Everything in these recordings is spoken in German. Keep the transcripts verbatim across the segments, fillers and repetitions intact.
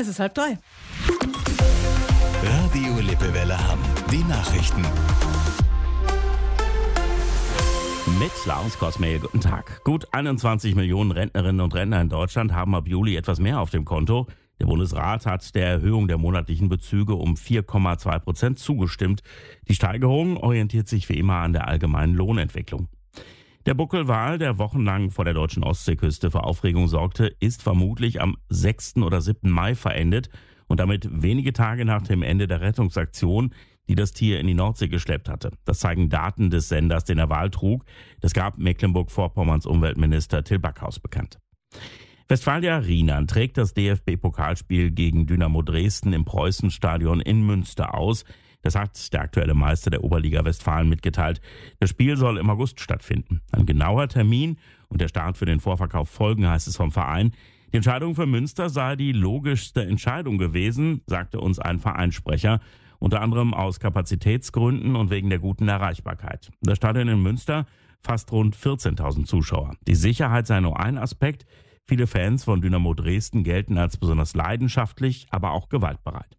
Es ist halb drei. Radio Lippewelle Hamm. Die Nachrichten. Mit Lars Kosmehl, guten Tag. Gut einundzwanzig Millionen Rentnerinnen und Rentner in Deutschland haben ab Juli etwas mehr auf dem Konto. Der Bundesrat hat der Erhöhung der monatlichen Bezüge um vier Komma zwei Prozent zugestimmt. Die Steigerung orientiert sich wie immer an der allgemeinen Lohnentwicklung. Der Buckelwal, der wochenlang vor der deutschen Ostseeküste für Aufregung sorgte, ist vermutlich am sechsten oder siebten Mai verendet und damit wenige Tage nach dem Ende der Rettungsaktion, die das Tier in die Nordsee geschleppt hatte. Das zeigen Daten des Senders, den der Wal trug. Das gab Mecklenburg-Vorpommerns Umweltminister Till Backhaus bekannt. Westfalia Rienan trägt das D F B-Pokalspiel gegen Dynamo Dresden im Preußenstadion in Münster aus. Das hat der aktuelle Meister der Oberliga Westfalen mitgeteilt. Das Spiel soll im August stattfinden. Ein genauer Termin und der Start für den Vorverkauf folgen, heißt es vom Verein. Die Entscheidung für Münster sei die logischste Entscheidung gewesen, sagte uns ein Vereinssprecher. Unter anderem aus Kapazitätsgründen und wegen der guten Erreichbarkeit. Das Stadion in Münster fasst rund vierzehntausend Zuschauer. Die Sicherheit sei nur ein Aspekt. Viele Fans von Dynamo Dresden gelten als besonders leidenschaftlich, aber auch gewaltbereit.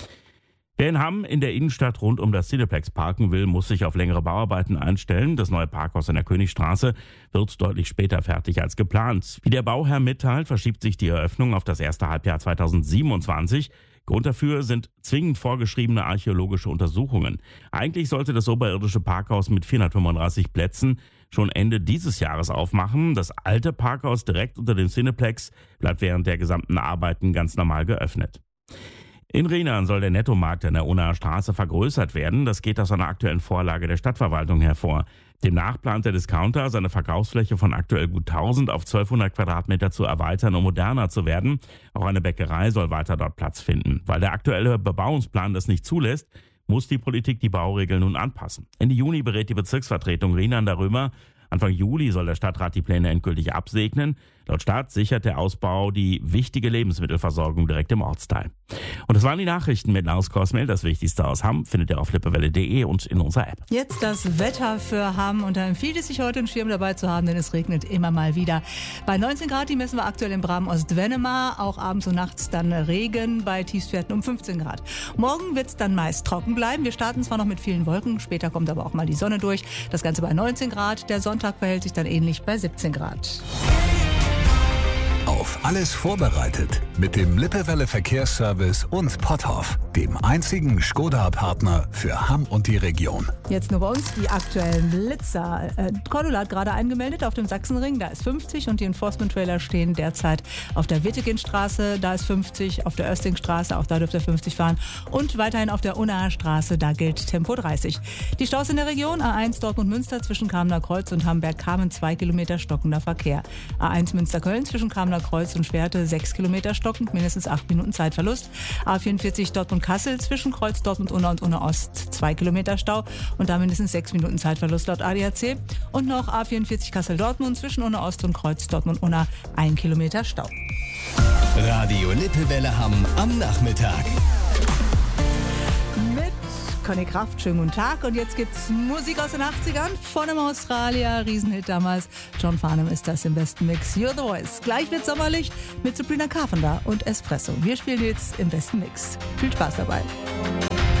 Wer in Hamm in der Innenstadt rund um das Cineplex parken will, muss sich auf längere Bauarbeiten einstellen. Das neue Parkhaus in der Königstraße wird deutlich später fertig als geplant. Wie der Bauherr mitteilt, verschiebt sich die Eröffnung auf das erste Halbjahr zweitausendsiebenundzwanzig. Grund dafür sind zwingend vorgeschriebene archäologische Untersuchungen. Eigentlich sollte das oberirdische Parkhaus mit vierhundertfünfunddreißig Plätzen schon Ende dieses Jahres aufmachen. Das alte Parkhaus direkt unter dem Cineplex bleibt während der gesamten Arbeiten ganz normal geöffnet. In Rienan soll der Nettomarkt an der Unnaer Straße vergrößert werden. Das geht aus einer aktuellen Vorlage der Stadtverwaltung hervor. Demnach plant der Discounter, seine Verkaufsfläche von aktuell gut tausend auf zwölfhundert Quadratmeter zu erweitern, um moderner zu werden. Auch eine Bäckerei soll weiter dort Platz finden. Weil der aktuelle Bebauungsplan das nicht zulässt, muss die Politik die Bauregeln nun anpassen. Ende Juni berät die Bezirksvertretung Rienan darüber. Anfang Juli soll der Stadtrat die Pläne endgültig absegnen. Laut Stadt sichert der Ausbau die wichtige Lebensmittelversorgung direkt im Ortsteil. Und das waren die Nachrichten mit Lars Kosmehl. Das Wichtigste aus Hamm findet ihr auf lippewelle punkt de und in unserer App. Jetzt das Wetter für Hamm und da empfiehlt es sich heute einen Schirm dabei zu haben, denn es regnet immer mal wieder. Bei neunzehn Grad, die messen wir aktuell in Bram-Ostwennemar, auch abends und nachts dann Regen bei Tiefstwerten um fünfzehn Grad. Morgen wird es dann meist trocken bleiben. Wir starten zwar noch mit vielen Wolken, später kommt aber auch mal die Sonne durch. Das Ganze bei neunzehn Grad. Der Sonntag verhält sich dann ähnlich bei siebzehn Grad. Auf alles vorbereitet mit dem Lippewelle Verkehrsservice und Potthoff, dem einzigen Skoda-Partner für Hamm und die Region. Jetzt nur bei uns die aktuellen Blitzer. Äh, Cordula hat gerade eingemeldet auf dem Sachsenring, da ist fünfzig und die Enforcement-Trailer stehen derzeit auf der Wittegenstraße, da ist fünfzig, auf der Östingstraße, auch da dürft ihr fünfzig fahren und weiterhin auf der Unnaer Straße, da gilt Tempo dreißig. Die Staus in der Region, A eins Dortmund-Münster zwischen Kamener Kreuz und Hamberg-Kamen, zwei Kilometer stockender Verkehr. A eins Münster-Köln zwischen Kamener Kreuz und Schwerte, sechs Kilometer stockend, mindestens acht Minuten Zeitverlust. A vierundvierzig Dortmund-Kassel zwischen Kreuz Dortmund-Unna und Unna-Ost, zwei Kilometer Stau und da mindestens sechs Minuten Zeitverlust laut A D A C. Und noch A vierundvierzig Kassel-Dortmund zwischen Unna-Ost und Kreuz Dortmund-Unna, ein Kilometer Stau. Radio Lippewelle Hamm am Nachmittag. Mit Conny Kraft, schönen guten Tag. Und jetzt gibt's Musik aus den achtzigern von einem Australier, Riesenhit damals. John Farnham ist das im besten Mix. You're the Voice. Gleich wird sommerlich mit Sabrina Carpenter und Espresso. Wir spielen jetzt im besten Mix. Viel Spaß dabei.